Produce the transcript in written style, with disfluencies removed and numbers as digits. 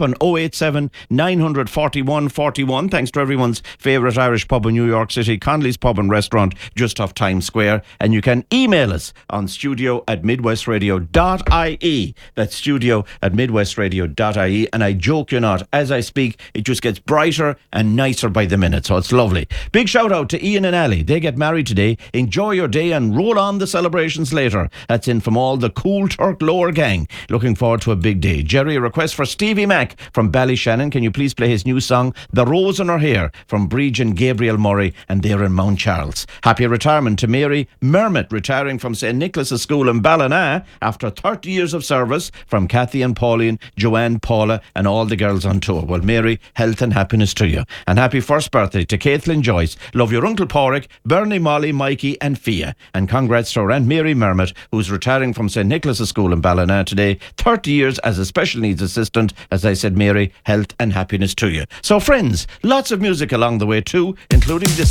on 087 941 41. Thanks to everyone's favourite Irish pub in New York City, Connolly's Pub and Restaurant, just off Times Square. And you can email us on studio@midwestradio.ie. That's studio@midwestradio.ie. And I joke you not, as I speak, it just gets brighter and nicer by the minute, so it's lovely. Big shout out to Ian and Ali. They get married today. Enjoy your day and roll on the celebrations later. That's in from all the Cool Turk Lower gang. Looking forward to a big day. Jerry, a request for Stevie Mac from Ballyshannon. Can you please play his new song, The Rose in Her Hair, from Bridge and Gabriel Murray, and they're in Mount Charles. Happy retirement to Mary Mermot, retiring from St. Nicholas's School in Ballina after 30 years of service, from Kathy and Pauline, Joanne, Paula, and all the girls on tour. Well, Mary, health and happiness to you. And happy first birthday to Caitlin Joyce. Love your Uncle Porrick, Bernie, Molly, Mikey, and Fia. And congrats to our Aunt Mary Mermot, who's retiring from St. Nicholas's School in Ballina today. 30 years as a special needs assistant. As I said, Mary, health and happiness to you. So, friends, lots of music along the way too, including this